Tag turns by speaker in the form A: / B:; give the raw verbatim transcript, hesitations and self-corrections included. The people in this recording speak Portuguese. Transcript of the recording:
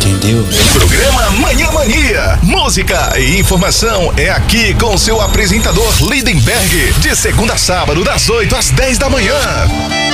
A: entendeu?
B: Programa Manhã Mania. Música e informação é aqui com seu apresentador Lindenberg. De segunda a sábado, das oito às dez da manhã.